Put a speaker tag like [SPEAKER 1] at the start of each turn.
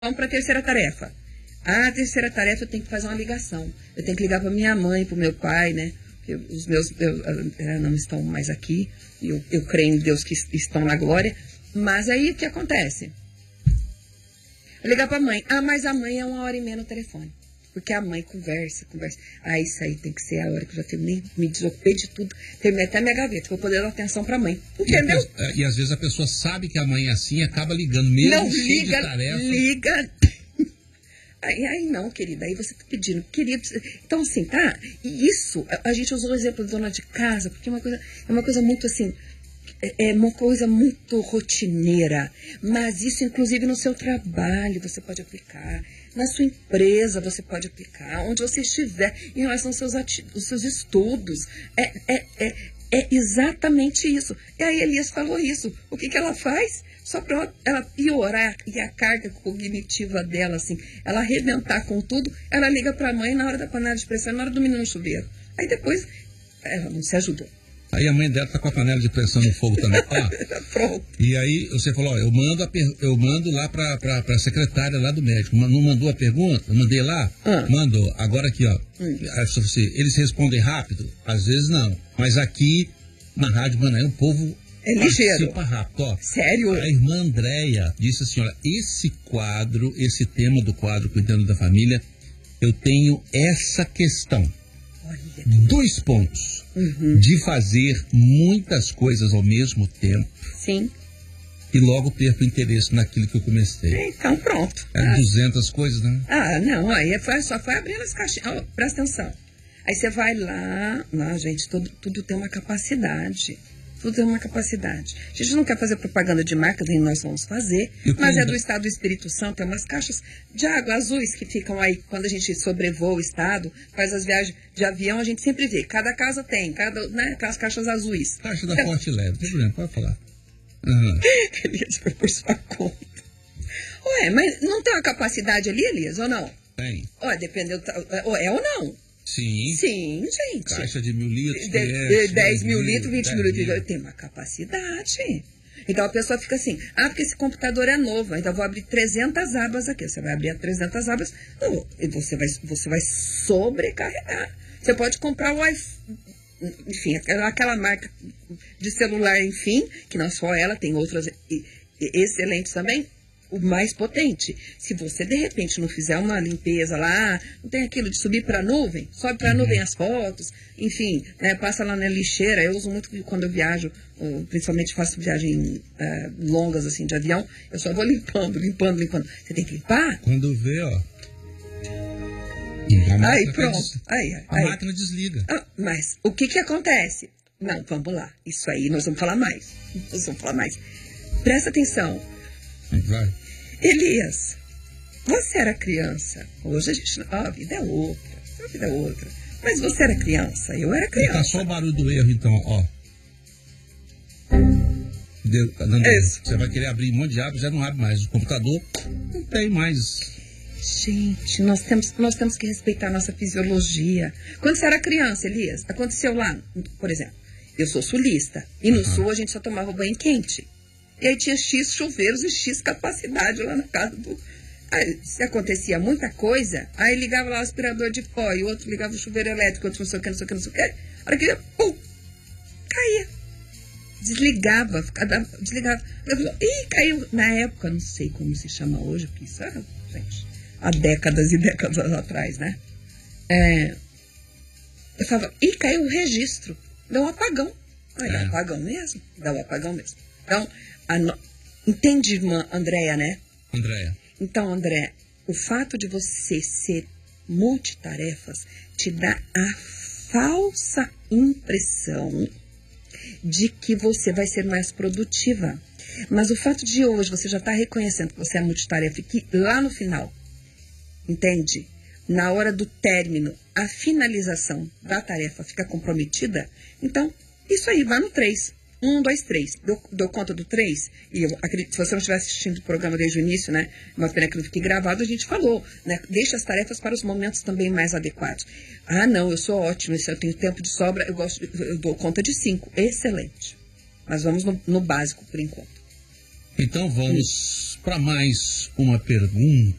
[SPEAKER 1] Vamos para a terceira tarefa. A terceira tarefa eu tenho que fazer uma ligação. Eu tenho que ligar para minha mãe, para o meu pai, né? Os meus não estão mais aqui. Eu creio em Deus que estão na glória. Mas aí o que acontece? Eu ligar para a mãe. Ah, mas a mãe é 1h30 no telefone. Porque a mãe conversa. Ah, isso aí tem que ser a hora que eu já tenho, nem me desocupei de tudo. Terminei até minha gaveta, vou poder dar atenção pra mãe. Entendeu?
[SPEAKER 2] E às vezes a pessoa sabe que a mãe é assim, acaba ligando mesmo. Não, cheio de tarefa.
[SPEAKER 1] Liga. Aí não, querida, aí você tá pedindo, querida. Então, assim, tá? E isso, a gente usou o exemplo da dona de casa, porque é uma coisa muito assim. É uma coisa muito rotineira, mas isso inclusive no seu trabalho você pode aplicar, na sua empresa você pode aplicar, onde você estiver, em relação aos seus estudos. É exatamente isso. E aí Elias falou isso. O que ela faz? Só para ela piorar e a carga cognitiva dela, assim, ela arrebentar com tudo, ela liga para a mãe na hora da panela de pressão, na hora do menino no chuveiro. Aí depois, ela não se ajudou.
[SPEAKER 2] Aí a mãe dela tá com a panela de pressão no fogo também.
[SPEAKER 1] Pronto.
[SPEAKER 2] E aí você falou, eu mando lá pra secretária lá do médico. Não mandou a pergunta? Eu mandei lá? Mandou. Agora aqui, ó. Eles respondem rápido? Às vezes não. Mas aqui, na Rádio Manaim, o povo
[SPEAKER 1] ligeiro.
[SPEAKER 2] participa rápido. Ó,
[SPEAKER 1] sério?
[SPEAKER 2] A irmã Andréia disse assim, olha, esse tema do quadro Cuidando da Família, eu tenho essa questão. 2 pontos. De fazer muitas coisas ao mesmo tempo.
[SPEAKER 1] Sim.
[SPEAKER 2] E logo perco o interesse naquilo que eu comecei.
[SPEAKER 1] Então pronto.
[SPEAKER 2] 200 coisas, né?
[SPEAKER 1] Não, aí só foi abrindo as caixinhas. Presta atenção. Aí você vai lá. Não, gente, tudo tem uma capacidade. Tudo tem uma capacidade. A gente não quer fazer propaganda de marca, nem nós vamos fazer, mas é do Estado do Espírito Santo, tem umas caixas de água azuis que ficam aí, quando a gente sobrevoa o Estado, faz as viagens de avião, a gente sempre vê. Cada casa tem, né, aquelas caixas azuis.
[SPEAKER 2] Caixa da Forte Leve, tem problema, pode falar.
[SPEAKER 1] Elias foi por sua conta. Ué, mas não tem uma capacidade ali, Elias, ou não?
[SPEAKER 2] Tem.
[SPEAKER 1] Dependendo, é ou não?
[SPEAKER 2] Sim.
[SPEAKER 1] Sim, gente.
[SPEAKER 2] Caixa de 1.000 litros.
[SPEAKER 1] 10 mil litros, 20 mil litros. Tem uma capacidade. Então a pessoa fica assim, porque esse computador é novo, então eu vou abrir 300 abas aqui. Você vai abrir 300 abas, e você vai sobrecarregar. Você pode comprar o iPhone, enfim, aquela marca de celular, enfim, que não só ela, tem outras excelentes também. O mais potente. Se você, de repente, não fizer uma limpeza lá, não tem aquilo de subir para a nuvem, sobe para a nuvem as fotos, enfim, né, passa lá na lixeira. Eu uso muito quando eu viajo, principalmente faço viagem longas, assim, de avião, eu só vou limpando. Você tem que limpar?
[SPEAKER 2] Quando vê, ó.
[SPEAKER 1] Aí, pronto.
[SPEAKER 2] A máquina desliga.
[SPEAKER 1] Mas o que acontece? Não, vamos lá. Isso aí, nós vamos falar mais. Presta atenção.
[SPEAKER 2] Vai.
[SPEAKER 1] Elias, você era criança. Hoje a vida é outra. Mas você era criança, eu era criança.
[SPEAKER 2] Tá só o barulho do erro, então, ó. Você vai querer abrir um monte de aba, já não abre mais. O computador não tem mais.
[SPEAKER 1] Gente, nós temos que respeitar a nossa fisiologia. Quando você era criança, Elias, aconteceu lá, por exemplo, eu sou sulista, e no sul a gente só tomava banho quente. E aí tinha X chuveiros e X capacidade lá na casa do... Aí, se acontecia muita coisa, aí ligava lá o aspirador de pó, e o outro ligava o chuveiro elétrico, outro não sei o que. A hora que ia, pum, caía. Desligava. Caiu. Na época, não sei como se chama hoje, porque isso era, gente, há décadas e décadas atrás, né? Eu falava, caiu o registro. Deu um apagão. Dá um apagão mesmo. Então, entende, irmã Andréia, né?
[SPEAKER 2] Andréia.
[SPEAKER 1] Então, André, o fato de você ser multitarefas te dá a falsa impressão de que você vai ser mais produtiva. Mas o fato de hoje você já está reconhecendo que você é multitarefa e que lá no final, entende? Na hora do término, a finalização da tarefa fica comprometida, então, isso aí, vai no 3. 1, 2, 3. Dou conta do 3? E eu acredito, se você não estiver assistindo o programa desde o início, né? Uma pena que não fique gravado, a gente falou, né? Deixa as tarefas para os momentos também mais adequados. Não, eu sou ótimo, se eu tenho tempo de sobra, eu dou conta de 5. Excelente. Mas vamos no básico por enquanto.
[SPEAKER 2] Então vamos para mais uma pergunta.